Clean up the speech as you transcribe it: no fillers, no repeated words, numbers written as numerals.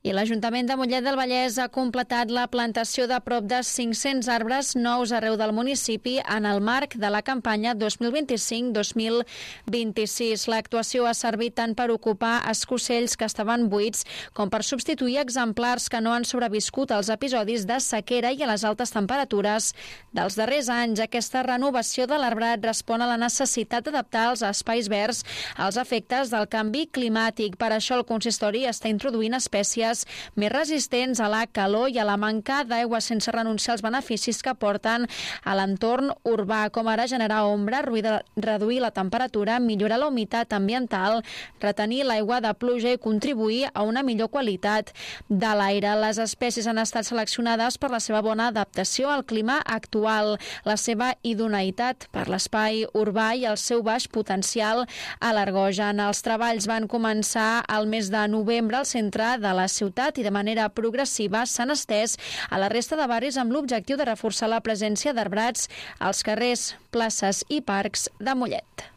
I l'Ajuntament de Mollet del Vallès ha completat la plantació de prop de 500 arbres nous arreu del municipi en el marc de la campanya 2025-2026. L'actuació ha servit tant per ocupar escossells que estaven buits com per substituir exemplars que no han sobreviscut als episodis de sequera i a les altes temperatures dels darrers anys. Aquesta renovació de l'arbrat respon a la necessitat d'adaptar els espais verds als efectes del canvi climàtic. Per això el consistori està introduint espècies més resistents a la calor i a la manca d'aigua sense renunciar als beneficis que porten a l'entorn urbà, com ara generar ombra, reduir la temperatura, millorar la humitat ambiental, retenir l'aigua de pluja i contribuir a una millor qualitat de l'aire. Les espècies han estat seleccionades per la seva bona adaptació al clima actual, la seva idoneïtat per l'espai urbà i el seu baix potencial alergogen. Els treballs van començar al mes de novembre al centre de la ciutat i de manera progressiva s'han estès a la resta de barris amb l'objectiu de reforçar la presència d'arbrats als carrers, places i parcs de Mollet.